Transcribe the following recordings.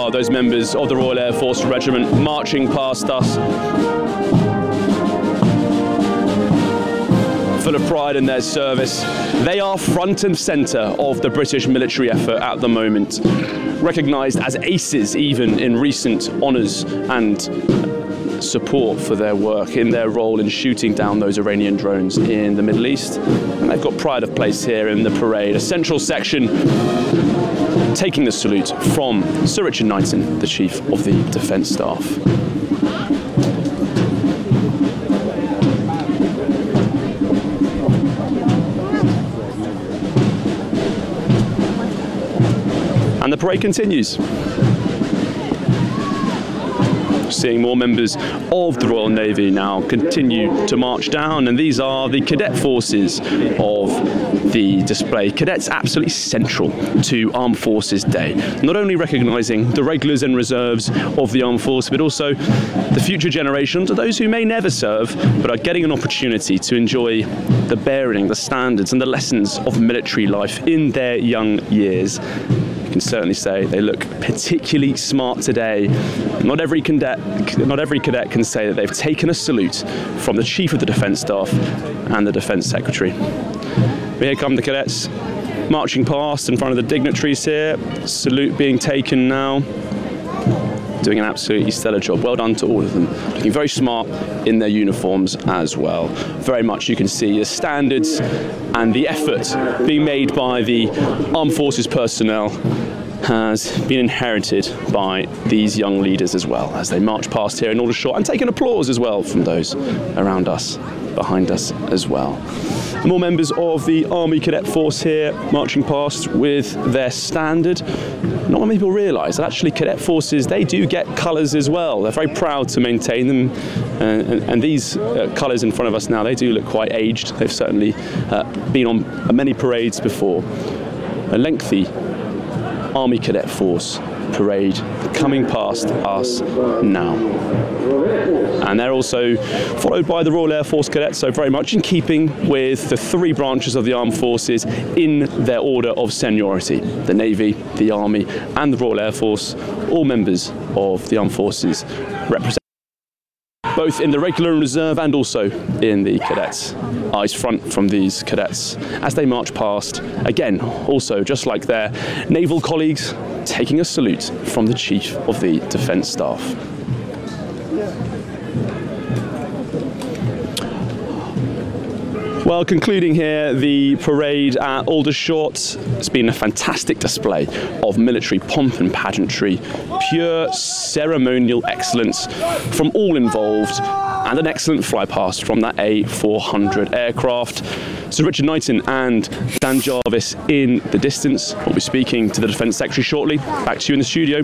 are those members of the Royal Air Force Regiment marching past us, full of pride in their service. They are front and centre of the British military effort at the moment, recognised as aces even in recent honours and support for their work in their role in shooting down those Iranian drones in the Middle East. And they've got pride of place here in the parade, a central section taking the salute from Sir Richard Knighton, the Chief of the Defence Staff. And the parade continues. Seeing more members of the Royal Navy now continue to march down, and these are the cadet forces of the display. Cadets absolutely central to Armed Forces Day, not only recognising the regulars and reserves of the Armed Force, but also the future generations, of those who may never serve but are getting an opportunity to enjoy the bearing, the standards and the lessons of military life in their young years. Can certainly say they look particularly smart today. Not every cadet can say that they've taken a salute from the Chief of the Defence Staff and the Defence Secretary. But here come the cadets marching past in front of the dignitaries here. Salute being taken now. Doing an absolutely stellar job. Well done to all of them. Looking very smart in their uniforms as well. Very much you can see the standards and the effort being made by the Armed Forces personnel has been inherited by these young leaders as well, as they march past here in Aldershot and take an applause as well from those around us, behind us as well. More members of the Army Cadet Force here marching past with their standard. Not many people realise that actually cadet forces, they do get colours as well. They're very proud to maintain them, and these colours in front of us now, they do look quite aged. They've certainly been on many parades before. A lengthy Army Cadet Force parade coming past us now. And they're also followed by the Royal Air Force Cadets, so very much in keeping with the three branches of the Armed Forces in their order of seniority: the Navy, the Army and the Royal Air Force, all members of the Armed Forces, represent both in the regular and reserve and also in the cadets. Eyes front from these cadets as they march past, again, also just like their naval colleagues, taking a salute from the Chief of the Defence Staff. Well, concluding here the parade at Aldershot, it's been a fantastic display of military pomp and pageantry, pure ceremonial excellence from all involved, and an excellent flypast from that A400 aircraft. Sir Richard Knighton and Dan Jarvis in the distance. We'll be speaking to the Defence Secretary shortly. Back to you in the studio.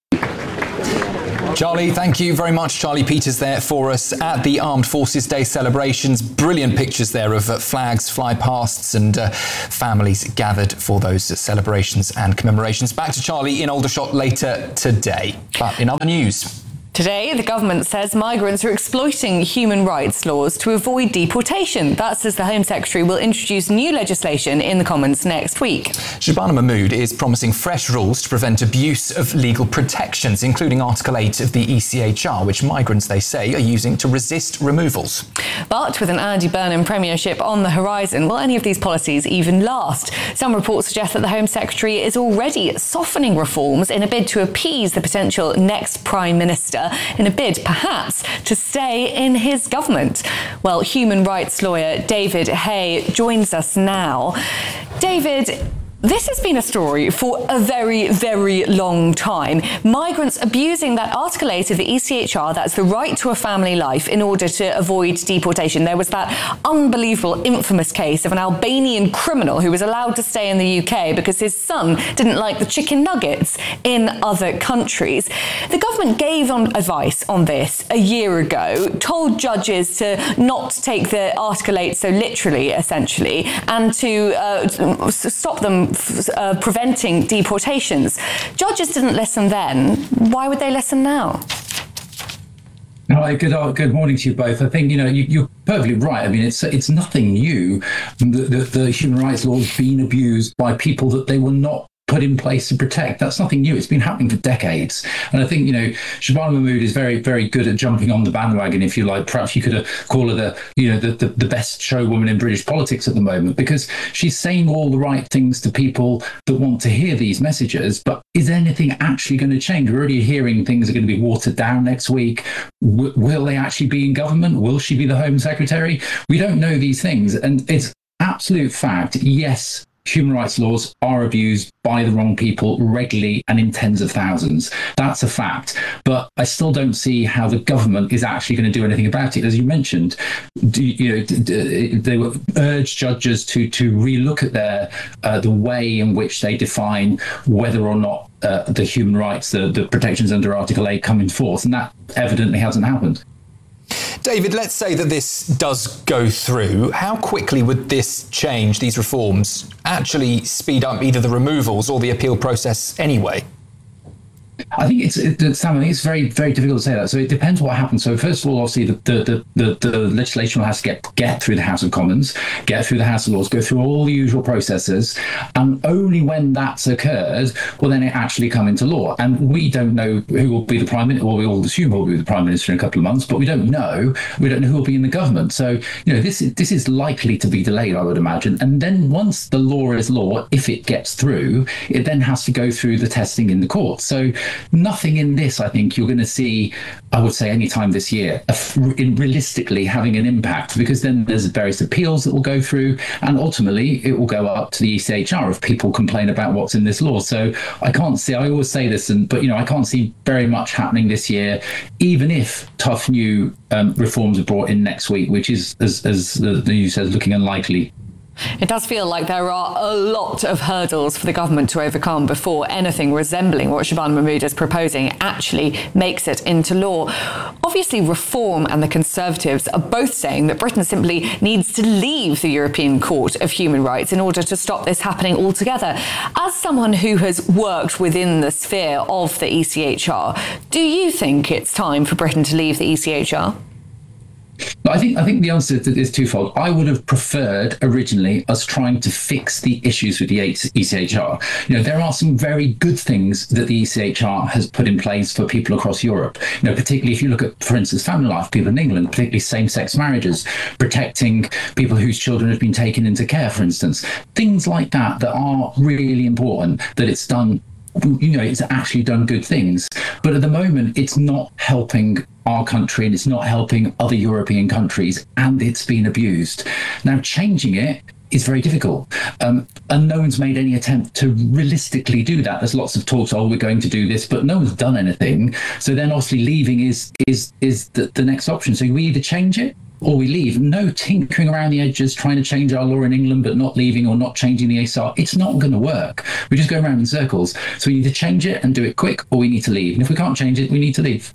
Charlie, thank you very much. Charlie Peters there for us at the Armed Forces Day celebrations. Brilliant pictures there of flags, flypasts and families gathered for those celebrations and commemorations. Back to Charlie in Aldershot later today. But in other news... Today, the government says migrants are exploiting human rights laws to avoid deportation. That's as the Home Secretary will introduce new legislation in the Commons next week. Shabana Mahmood is promising fresh rules to prevent abuse of legal protections, including Article 8 of the ECHR, which migrants, they say, are using to resist removals. But with an Andy Burnham premiership on the horizon, will any of these policies even last? Some reports suggest that the Home Secretary is already softening reforms in a bid to appease the potential next Prime Minister, in a bid, perhaps, to stay in his government. Well, human rights lawyer David Hay joins us now. David, this has been a story for a very, very long time. Migrants abusing that Article 8 of the ECHR, that's the right to a family life, in order to avoid deportation. There was that unbelievable, infamous case of an Albanian criminal who was allowed to stay in the UK because his son didn't like the chicken nuggets in other countries. The government gave advice on this a year ago, told judges to not take the Article 8 so literally, essentially, and to stop them preventing deportations. Judges didn't listen then. Why would they listen now? Hi, good morning to you both. I think, you're perfectly right. I mean, it's nothing new that the human rights law has been abused by people that they were not put in place to protect. That's nothing new. It's been happening for decades. And I think, Shabana Mahmood is very, very good at jumping on the bandwagon, if you like. Perhaps you could call her the best showwoman in British politics at the moment, because she's saying all the right things to people that want to hear these messages. But is anything actually going to change? We're already hearing things are going to be watered down next week. Will they actually be in government? Will she be the Home Secretary? We don't know these things. And it's absolute fact. Yes, human rights laws are abused by the wrong people regularly and in tens of thousands. That's a fact. But I still don't see how the government is actually going to do anything about it. As you mentioned, they were urged judges to relook at the way in which they define whether or not the human rights, the protections under Article 8 come in force. And that evidently hasn't happened. David, let's say that this does go through. How quickly would this change, these reforms, actually speed up either the removals or the appeal process anyway? I think Sam, I think it's very, very difficult to say that. So it depends what happens. So first of all, obviously, the legislation has to get through the House of Commons, get through the House of Lords, go through all the usual processes, and only when that's occurred will then it actually come into law. And we don't know who will be the Prime Minister, or we all assume who will be the Prime Minister in a couple of months, but we don't know. We don't know who will be in the government. So this is likely to be delayed, I would imagine. And then once the law is law, if it gets through, it then has to go through the testing in the court. So nothing in this, I think, you're going to see, I would say, any time this year, realistically having an impact, because then there's various appeals that will go through, and ultimately it will go up to the ECHR if people complain about what's in this law. So I can't see, I always say this, but I can't see very much happening this year, even if tough new reforms are brought in next week, which is, as the news says, looking unlikely. It does feel like there are a lot of hurdles for the government to overcome before anything resembling what Shabana Mahmood is proposing actually makes it into law. Obviously, Reform and the Conservatives are both saying that Britain simply needs to leave the European Court of Human Rights in order to stop this happening altogether. As someone who has worked within the sphere of the ECHR, do you think it's time for Britain to leave the ECHR? I think the answer is twofold. I would have preferred originally us trying to fix the issues with the ECHR. There are some very good things that the ECHR has put in place for people across Europe. Particularly if you look at, for instance, family life, people in England, particularly same-sex marriages, protecting people whose children have been taken into care, for instance. Things like that are really important, that it's done. It's actually done good things. But at the moment, it's not helping our country, and it's not helping other European countries, and it's been abused. Now, changing it is very difficult, and no one's made any attempt to realistically do that. There's lots of talks, we're going to do this, but no one's done anything. So then obviously leaving is the next option. So we either change it or we leave. No tinkering around the edges, trying to change our law in England, but not leaving or not changing the ASR. It's not going to work. We just go around in circles. So we need to change it and do it quick, or we need to leave. And if we can't change it, we need to leave.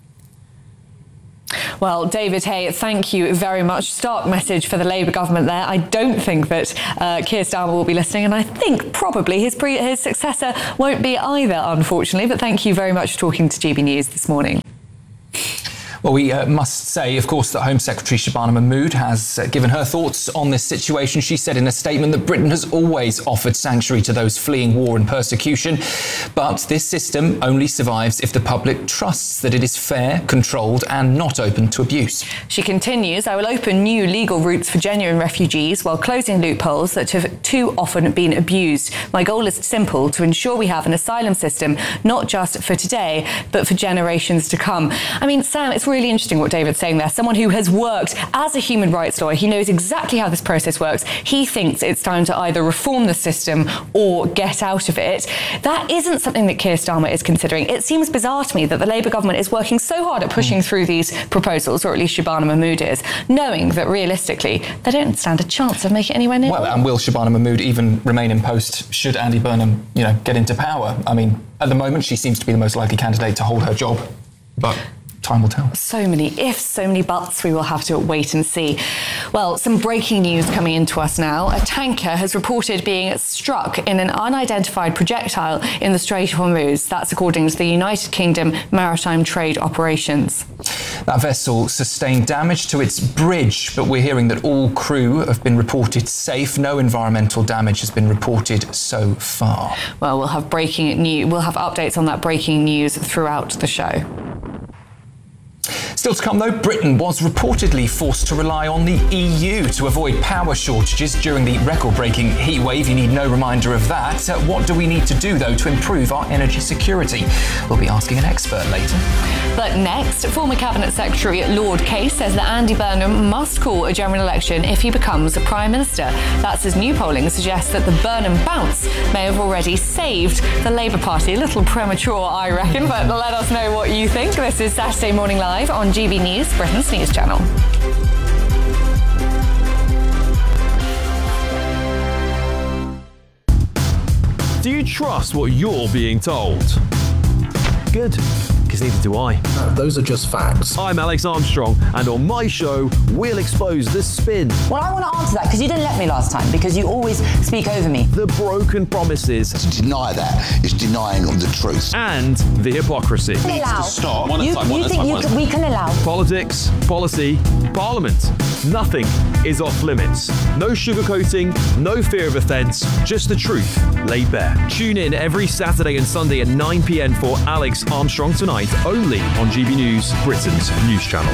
Well, David Hay, thank you very much. Stark message for the Labour government there. I don't think that Keir Starmer will be listening, and I think probably his successor won't be either, unfortunately. But thank you very much for talking to GB News this morning. Well, we must say, of course, that Home Secretary Shabana Mahmood has given her thoughts on this situation. She said in a statement that Britain has always offered sanctuary to those fleeing war and persecution, but this system only survives if the public trusts that it is fair, controlled and not open to abuse. She continues, I will open new legal routes for genuine refugees while closing loopholes that have too often been abused. My goal is simple, to ensure we have an asylum system, not just for today, but for generations to come. I mean, Sam, it's really interesting what David's saying there. Someone who has worked as a human rights lawyer, he knows exactly how this process works. He thinks it's time to either reform the system or get out of it. That isn't something that Keir Starmer is considering. It seems bizarre to me that the Labour government is working so hard at pushing through these proposals, or at least Shabana Mahmood is, knowing that realistically they don't stand a chance of making it anywhere near. Well, and will Shabana Mahmood even remain in post should Andy Burnham, get into power? I mean, at the moment she seems to be the most likely candidate to hold her job, but time will tell. So many ifs, so many buts, we will have to wait and see. Well, some breaking news coming into us now. A tanker has reported being struck in an unidentified projectile in the Strait of Hormuz. That's according to the United Kingdom Maritime Trade Operations. That vessel sustained damage to its bridge, but we're hearing that all crew have been reported safe. No environmental damage has been reported so far. Well, we'll have updates on that breaking news throughout the show. Still to come though, Britain was reportedly forced to rely on the EU to avoid power shortages during the record-breaking heatwave. You need no reminder of that. What do we need to do though to improve our energy security? We'll be asking an expert later. But next, former Cabinet Secretary Lord Case says that Andy Burnham must call a general election if he becomes Prime Minister. That's as new polling suggests that the Burnham bounce may have already saved the Labour Party. A little premature, I reckon, but let us know what you think. This is Saturday Morning Live on GB News, Britain's news channel. Do you trust what you're being told? Good, because neither do I. Those are just facts. I'm Alex Armstrong, and on my show, we'll expose the spin. Well, I want to answer that because you didn't let me last time, because you always speak over me. The broken promises. To deny that is denying the truth. And the hypocrisy. Stop. You think we can allow? Politics, policy, parliament. Nothing is off limits. No sugarcoating, no fear of offence, just the truth laid bare. Tune in every Saturday and Sunday at 9 p.m. for Alex Armstrong Tonight, only on GB News, Britain's news channel.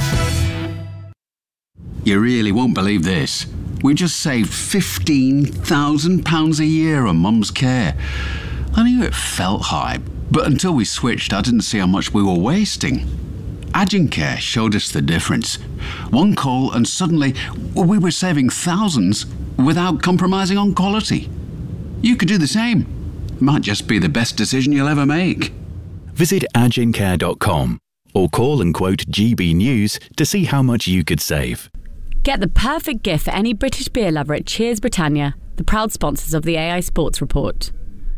You really won't believe this. We just saved £15,000 a year on Mum's care. I knew it felt high, but until we switched, I didn't see how much we were wasting. Agincare showed us the difference. One call and suddenly we were saving thousands without compromising on quality. You could do the same. Might just be the best decision you'll ever make. Visit agincare.com or call and quote GB News to see how much you could save. Get the perfect gift for any British beer lover at Cheers Britannia, the proud sponsors of the AI Sports Report.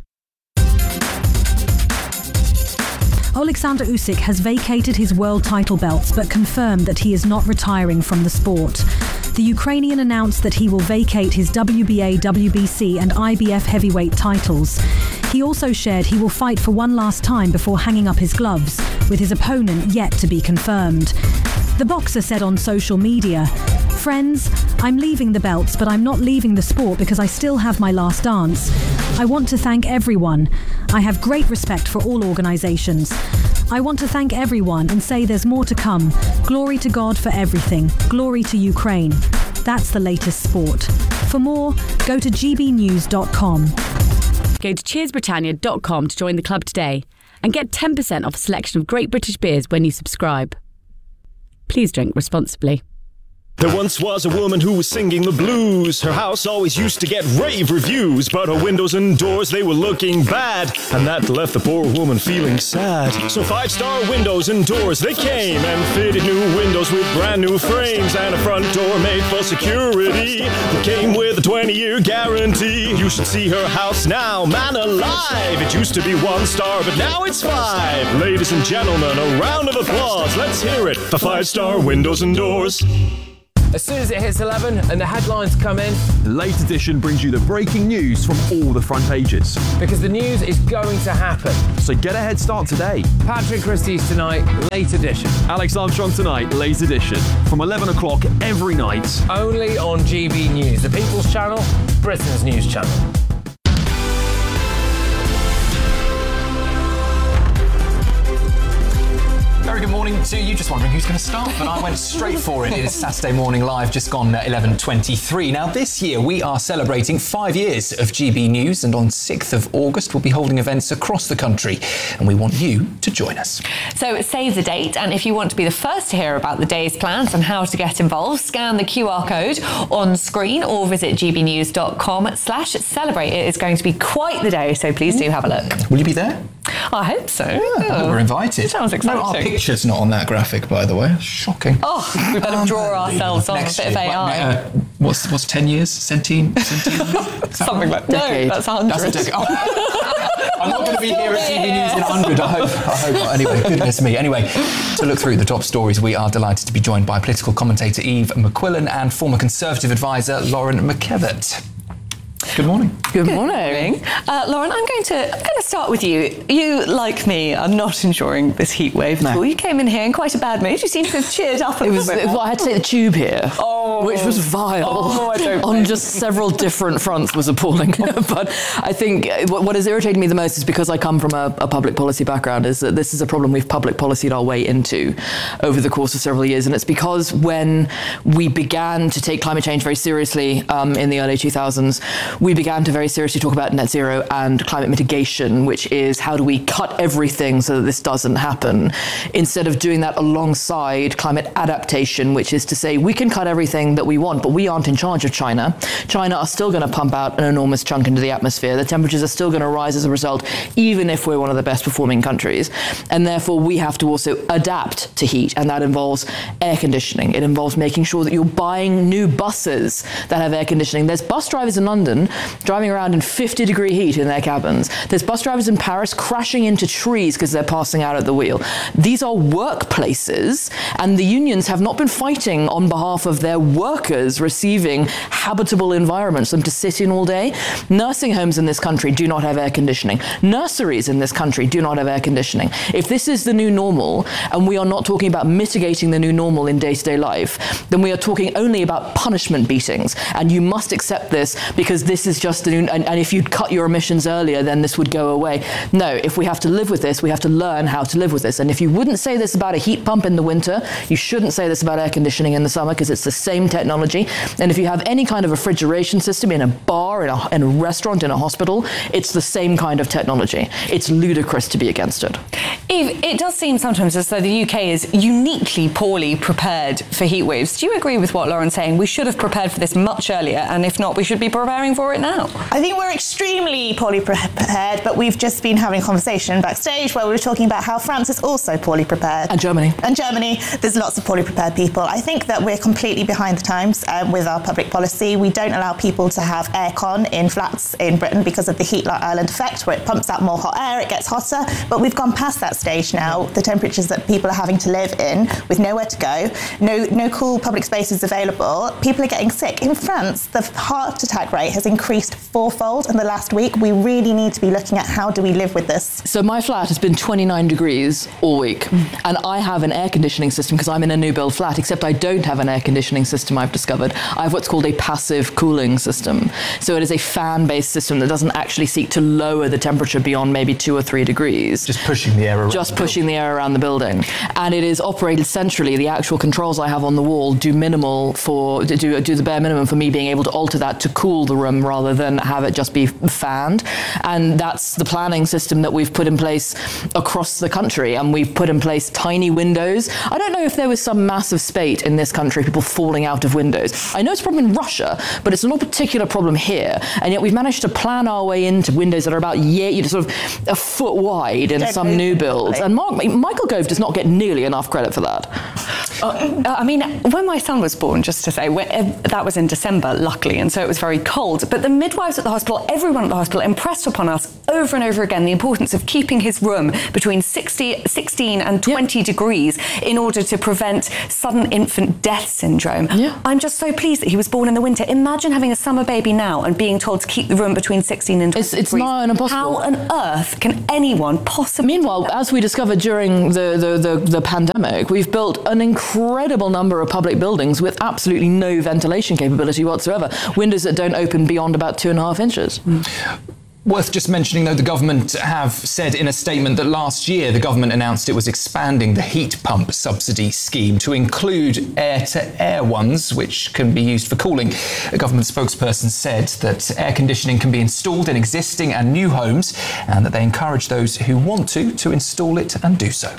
Alexander Usyk has vacated his world title belts but confirmed that he is not retiring from the sport. The Ukrainian announced that he will vacate his WBA, WBC and IBF heavyweight titles. He also shared he will fight for one last time before hanging up his gloves, with his opponent yet to be confirmed. The boxer said on social media, "Friends, I'm leaving the belts, but I'm not leaving the sport because I still have my last dance. I want to thank everyone. I have great respect for all organisations. I want to thank everyone and say there's more to come. Glory to God for everything. Glory to Ukraine." That's the latest sport. For more, go to gbnews.com. Go to cheersbritannia.com to join the club today and get 10% off a selection of great British beers when you subscribe. Please drink responsibly. There once was a woman who was singing the blues. Her house always used to get rave reviews, but her windows and doors, they were looking bad, and that left the poor woman feeling sad. So 5-star windows and doors, they came and fitted new windows with brand new frames and a front door made for security that came with a 20-year guarantee. You should see her house now, man alive. It used to be 1 star, but now it's 5. Ladies and gentlemen, a round of applause. Let's hear it for 5-star windows and doors. As soon as it hits 11 and the headlines come in, The Late Edition brings you the breaking news from all the front pages. because the news is going to happen. So get a head start today. Patrick Christie's Tonight, Late Edition. Alex Armstrong Tonight, Late Edition, from 11 o'clock every night. Only on GB News, the People's Channel, Britain's news channel. Very good morning to you. Just wondering who's going to start, but I went straight for it. It is Saturday Morning Live, just gone 11:23. Now, this year we are celebrating 5 years of GB News, and on 6th of August we'll be holding events across the country, and we want you to join us. So save the date, and if you want to be the first to hear about the day's plans and how to get involved, scan the QR code on screen or visit gbnews.com/celebrate. It is going to be quite the day, so please do have a look. Will you be there? I hope so. Yeah, we're invited. Sounds exciting. No, our picture's not on that graphic, by the way. Shocking. Oh, we better draw ourselves on a bit of AI. What's 10 years? Something like that. No, that's 100. That's a decade. Oh. I'm not going to be here at GB News in 100. I hope not. Anyway, goodness me. Anyway, to look through the top stories, we are delighted to be joined by political commentator Eve McQuillan and former Conservative advisor Lauren McKevitt. Good morning. Good morning. Lauren, I'm going to start with you. You, like me, are not enjoying this heat wave at all. You came in here in quite a bad mood. You seem to have cheered up a little bit. I had to take the tube here, which was vile. On just several different fronts was appalling. But I think what has irritated me the most is because I come from a public policy background, is that this is a problem we've public policyed our way into over the course of several years. And it's because when we began to take climate change very seriously in the early 2000s, we began to very seriously talk about net zero and climate mitigation, which is how do we cut everything so that this doesn't happen, instead of doing that alongside climate adaptation, which is to say we can cut everything that we want, but we aren't in charge of China. China are still going to pump out an enormous chunk into the atmosphere. The temperatures are still going to rise as a result, even if we're one of the best performing countries. And therefore, we have to also adapt to heat, and that involves air conditioning. It involves making sure that you're buying new buses that have air conditioning. There's bus drivers in London driving around in 50-degree heat in their cabins. There's bus drivers in Paris crashing into trees because they're passing out at the wheel. These are workplaces, and the unions have not been fighting on behalf of their workers receiving habitable environments for them to sit in all day. Nursing homes in this country do not have air conditioning. Nurseries in this country do not have air conditioning. If this is the new normal, and we are not talking about mitigating the new normal in day-to-day life, then we are talking only about punishment beatings. And you must accept this, because this is just and if you'd cut your emissions earlier, then this would go away. No, if we have to live with this, we have to learn how to live with this. And if you wouldn't say this about a heat pump in the winter, you shouldn't say this about air conditioning in the summer, because it's the same technology. And if you have any kind of refrigeration system in a bar, in a restaurant, in a hospital, it's the same kind of technology. It's ludicrous to be against it. Eve, it does seem sometimes as though the UK is uniquely poorly prepared for heat waves. Do you agree with what Lauren's saying? We should have prepared for this much earlier, and if not, we should be preparing for it now. I think we're extremely poorly prepared, but we've just been having a conversation backstage where we were talking about how France is also poorly prepared. And Germany. And Germany. There's lots of poorly prepared people. I think that we're completely behind the times with our public policy. We don't allow people to have aircon in flats in Britain because of the heat island effect, where it pumps out more hot air, it gets hotter. But we've gone past that stage now. The temperatures that people are having to live in with nowhere to go, no cool public spaces available. People are getting sick. In France, the heart attack rate has increased fourfold in the last week. We really need to be looking at how do we live with this. So my flat has been 29 degrees all week, and I have an air conditioning system because I'm in a new build flat, except I don't have an air conditioning system, I've discovered. I have what's called a passive cooling system. So it is a fan-based system that doesn't actually seek to lower the temperature beyond maybe 2 or 3 degrees. Just pushing the air around. Just pushing the air around the building. And it is operated centrally. The actual controls I have on the wall do the bare minimum for me being able to alter that to cool the room rather than have it just be fanned. And that's the planning system that we've put in place across the country. And we've put in place tiny windows. I don't know if there was some massive spate in this country, people falling out of windows. I know it's a problem in Russia, but it's not a particular problem here. And yet we've managed to plan our way into windows that are about sort of a foot wide in some new builds. And Michael Gove does not get nearly enough credit for that. I mean, when my son was born, just to say, that was in December, luckily, and so it was very cold. But the midwives at the hospital, everyone at the hospital, impressed upon us over and over again the importance of keeping his room between 16 and 20 degrees in order to prevent sudden infant death syndrome. Yeah. I'm just so pleased that he was born in the winter. Imagine having a summer baby now and being told to keep the room between 16 and 20 degrees. It's not impossible. How on earth can anyone possibly... Meanwhile, as we discovered during the pandemic, we've built an incredible number of public buildings with absolutely no ventilation capability whatsoever. Windows that don't open beyond about 2.5 inches. Worth just mentioning, though, the government have said in a statement that last year the government announced it was expanding the heat pump subsidy scheme to include air-to-air ones, which can be used for cooling. A government spokesperson said that air conditioning can be installed in existing and new homes, and that they encourage those who want to install it and do so.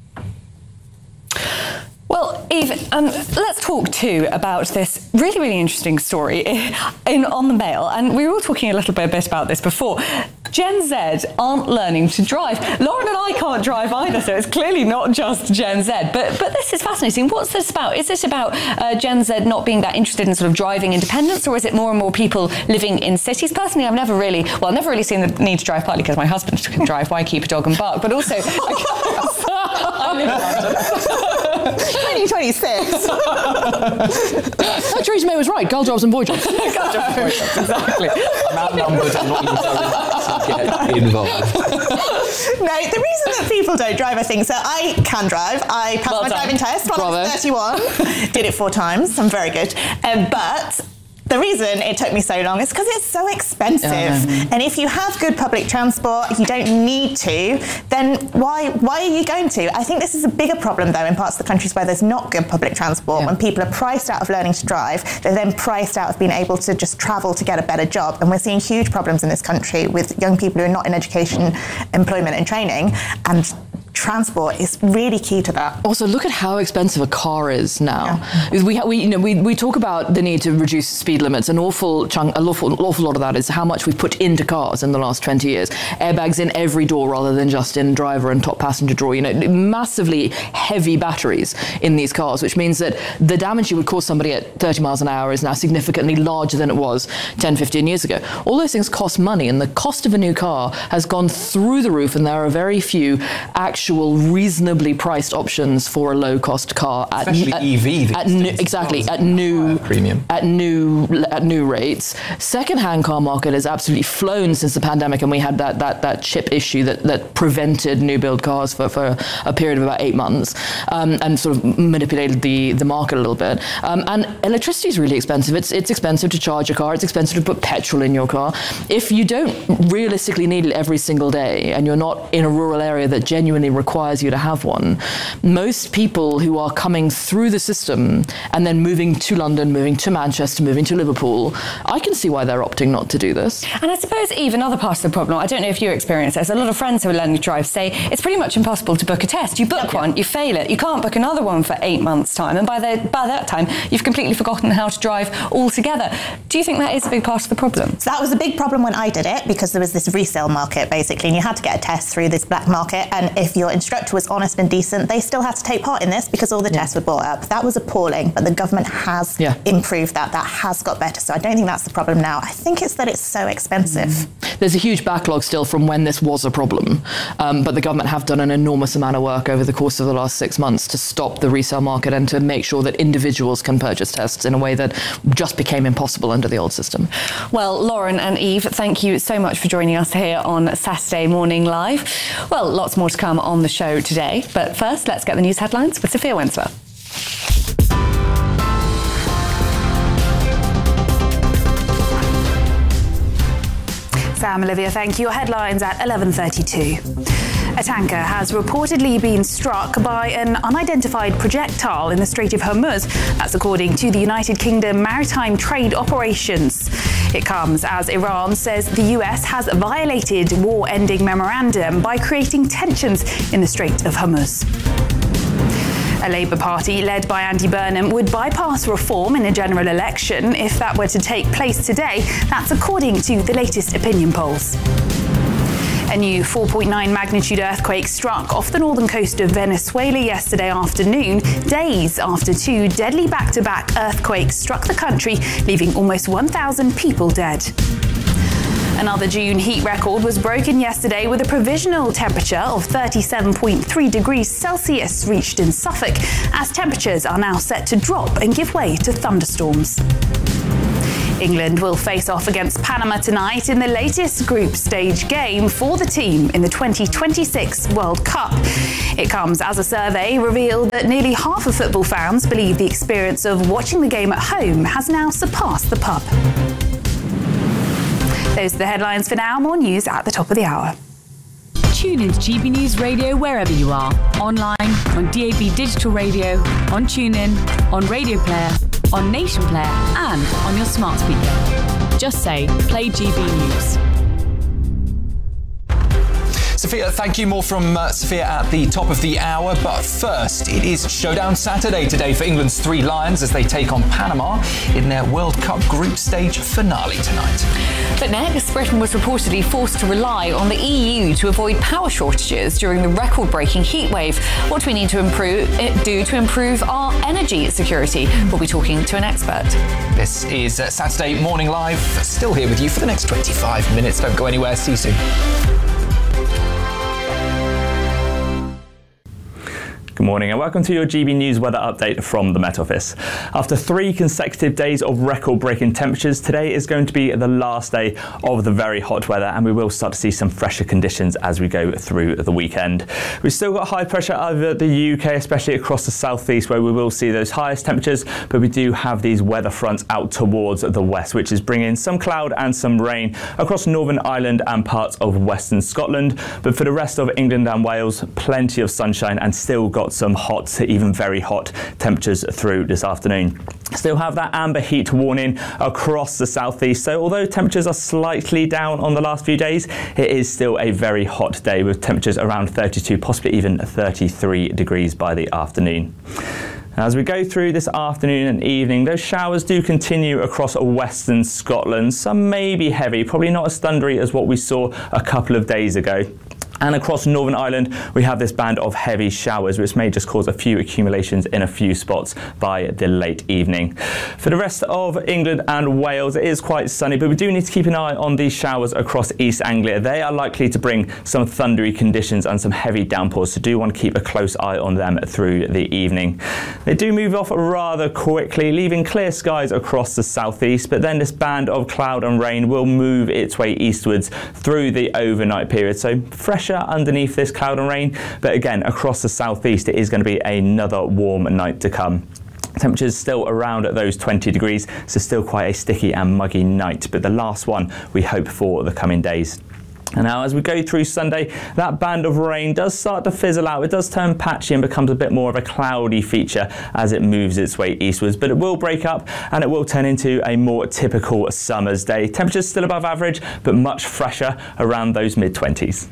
Well, Eve, let's talk too about this really, really interesting story on the Mail. And we were all talking a little bit about this before. Gen Z aren't learning to drive. Lauren and I can't drive either, so it's clearly not just Gen Z. But this is fascinating. What's this about? Is this about Gen Z not being that interested in sort of driving independence, or is it more and more people living in cities? Personally, I've never really seen the need to drive, partly because my husband can drive. Why keep a dog and bark? But also, I live in London. 2026. Theresa May was right. Girl jobs and boy jobs. Girl jobs and boy jobs, exactly. I'm outnumbered. I'm not even going to get involved. No, the reason that people don't drive, I think, so I can drive. I passed my driving test when I was 31. Did it 4 times. I'm very good. But the reason it took me so long is because it's so expensive. And if you have good public transport, if you don't need to, then why are you going to? I think this is a bigger problem, though, in parts of the countries where there's not good public transport. When people are priced out of learning to drive, they're then priced out of being able to just travel to get a better job. And we're seeing huge problems in this country with young people who are not in education, employment and training. And transport is really key to that. Also, look at how expensive a car is now. We talk about the need to reduce speed limits. An awful lot of that is how much we've put into cars in the last 20 years. Airbags in every door rather than just in driver and top passenger drawer. Massively heavy batteries in these cars, which means that the damage you would cause somebody at 30 miles an hour is now significantly larger than it was 10, 15 years ago. All those things cost money, and the cost of a new car has gone through the roof, and there are very few actual reasonably priced options for a low-cost car at EV at new rates. Second-hand car market has absolutely flown since the pandemic, and we had that chip issue that prevented new build cars for a period of about 8 months, and sort of manipulated the market a little bit. And electricity is really expensive. It's expensive to charge a car. It's expensive to put petrol in your car. If you don't realistically need it every single day, and you're not in a rural area that genuinely requires you to have one, most people who are coming through the system and then moving to London, moving to Manchester, moving to Liverpool, I can see why they're opting not to do this. And I suppose even other parts of the problem, I don't know if you experience this, a lot of friends who are learning to drive say it's pretty much impossible to book a test. You book one, you fail it, you can't book another one for 8 months' time, and by that time you've completely forgotten how to drive altogether. Do you think that is a big part of the problem? So that was a big problem when I did it, because there was this resale market basically, and you had to get a test through this black market, and if your instructor was honest and decent, they still had to take part in this because all the tests were bought up. That was appalling, but the government has improved that. That has got better. So I don't think that's the problem now. I think it's that it's so expensive. There's a huge backlog still from when this was a problem, but the government have done an enormous amount of work over the course of the last 6 months to stop the resale market and to make sure that individuals can purchase tests in a way that just became impossible under the old system. Well, Lauren and Eve, thank you so much for joining us here on Saturday Morning Live. Well, lots more to come on the show today, but first let's get the news headlines with Sophia Winslow. Sam, Olivia, thank you. Your headlines at 11:32. A tanker has reportedly been struck by an unidentified projectile in the Strait of Hormuz. That's according to the United Kingdom Maritime Trade Operations. It comes as Iran says the US has violated war-ending memorandum by creating tensions in the Strait of Hormuz. A Labour Party led by Andy Burnham would bypass reform in a general election if that were to take place today. That's according to the latest opinion polls. A new 4.9 magnitude earthquake struck off the northern coast of Venezuela yesterday afternoon, days after 2 deadly back-to-back earthquakes struck the country, leaving almost 1,000 people dead. Another June heat record was broken yesterday with a provisional temperature of 37.3 degrees Celsius reached in Suffolk, as temperatures are now set to drop and give way to thunderstorms. England will face off against Panama tonight in the latest group stage game for the team in the 2026 World Cup. It comes as a survey revealed that nearly half of football fans believe the experience of watching the game at home has now surpassed the pub. Those are the headlines for now. More news at the top of the hour. Tune into GB News Radio wherever you are. Online, on DAB Digital Radio, on TuneIn, on Radio Player, on Nation Player, and on your smart speaker. Just say, play GB News. Sophia, thank you. More from Sophia at the top of the hour. But first, it is Showdown Saturday today for England's Three Lions as they take on Panama in their World Cup group stage finale tonight. But next, Britain was reportedly forced to rely on the EU to avoid power shortages during the record-breaking heatwave. What do we need to do to improve our energy security? We'll be talking to an expert. This is Saturday Morning Live. Still here with you for the next 25 minutes. Don't go anywhere. See you soon. Good morning and welcome to your GB News weather update from the Met Office. After 3 consecutive days of record-breaking temperatures, today is going to be the last day of the very hot weather, and we will start to see some fresher conditions as we go through the weekend. We've still got high pressure over the UK, especially across the southeast where we will see those highest temperatures, but we do have these weather fronts out towards the west, which is bringing some cloud and some rain across Northern Ireland and parts of Western Scotland. But for the rest of England and Wales, plenty of sunshine and still got some hot to even very hot temperatures through this afternoon. Still have that amber heat warning across the southeast, so although temperatures are slightly down on the last few days, it is still a very hot day with temperatures around 32, possibly even 33 degrees by the afternoon. As we go through this afternoon and evening, those showers do continue across western Scotland. Some may be heavy, probably not as thundery as what we saw a couple of days ago. And across Northern Ireland, we have this band of heavy showers, which may just cause a few accumulations in a few spots by the late evening. For the rest of England and Wales, it is quite sunny, but we do need to keep an eye on these showers across East Anglia. They are likely to bring some thundery conditions and some heavy downpours, so do want to keep a close eye on them through the evening. They do move off rather quickly, leaving clear skies across the southeast, but then this band of cloud and rain will move its way eastwards through the overnight period. So fresher underneath this cloud and rain, but again across the southeast it is going to be another warm night to come. Temperatures still around at those 20 degrees, so still quite a sticky and muggy night, but the last one we hope for the coming days. And now as we go through Sunday, that band of rain does start to fizzle out. It does turn patchy and becomes a bit more of a cloudy feature as it moves its way eastwards, but it will break up and it will turn into a more typical summer's day. Temperatures still above average, but much fresher around those mid-20s.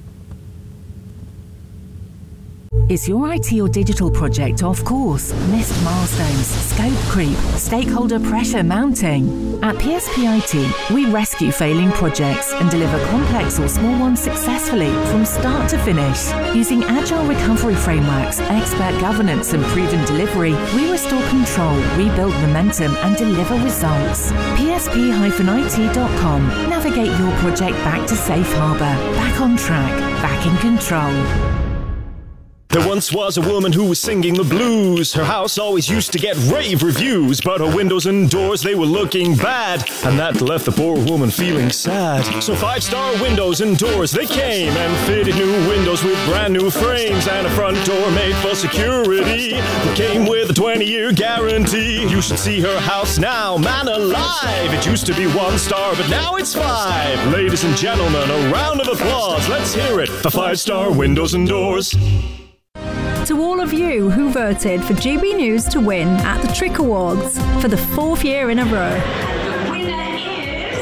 Is your IT or digital project off course? Missed milestones, scope creep, stakeholder pressure mounting? At PSP IT, we rescue failing projects and deliver complex or small ones successfully from start to finish. Using agile recovery frameworks, expert governance and proven delivery, we restore control, rebuild momentum and deliver results. PSP-IT.com. Navigate your project back to safe harbour, back on track, back in control. There once was a woman who was singing the blues. Her house always used to get rave reviews, but her windows and doors, they were looking bad, and that left the poor woman feeling sad. So 5-star windows and doors, they came and fitted new windows with brand new frames and a front door made for security that came with a 20-year guarantee. You should see her house now, man alive. It used to be 1 star, but now it's 5. Ladies and gentlemen, a round of applause. Let's hear it for 5-star windows and doors. To all of you who voted for GB News to win at the Trick Awards for the 4th year in a row. The winner is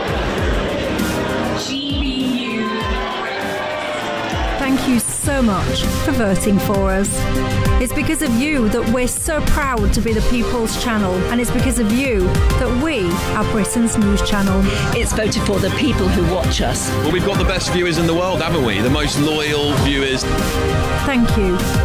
GB News. Thank you so much for voting for us. It's because of you that we're so proud to be the People's Channel, and it's because of you that we are Britain's news channel. It's voted for the people who watch us. Well, we've got the best viewers in the world, haven't we? The most loyal viewers. Thank you.